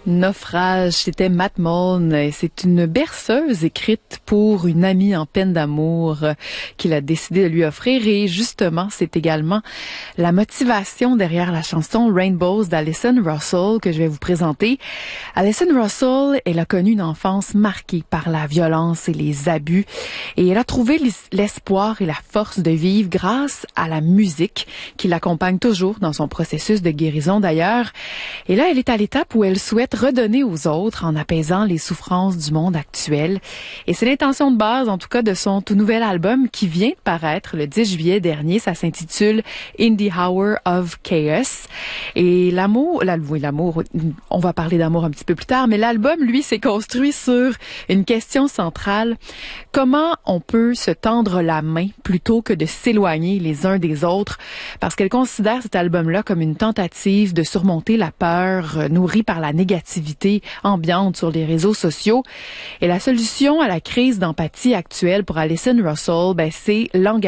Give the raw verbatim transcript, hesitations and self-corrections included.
Naufrage, c'était Matt Mullen et c'est une berceuse écrite pour une amie en peine d'amour qu'il a décidé de lui offrir et justement, c'est également la motivation derrière la chanson Rainbows d'Alison Russell que je vais vous présenter. Alison Russell, elle a connu une enfance marquée par la violence et les abus et elle a trouvé l'espoir et la force de vivre grâce à la musique qui l'accompagne toujours dans son processus de guérison d'ailleurs. Et là, elle est à l'étape où elle souhaite redonner aux autres en apaisant les souffrances du monde actuel. Et c'est l'intention de base, en tout cas, de son tout nouvel album qui vient de paraître le dix juillet dernier. Ça s'intitule In the Hour of Chaos. Et l'amour, la, oui, l'amour, on va parler d'amour un petit peu plus tard, mais l'album, lui, s'est construit sur une question centrale. Comment on peut se tendre la main plutôt que de s'éloigner les uns des autres? Parce qu'elle considère cet album-là comme une tentative de surmonter la peur euh, nourrie par la négativité ambiante sur les réseaux sociaux. Et la solution à la crise d'empathie actuelle pour Alison Russell, ben, c'est l'engagement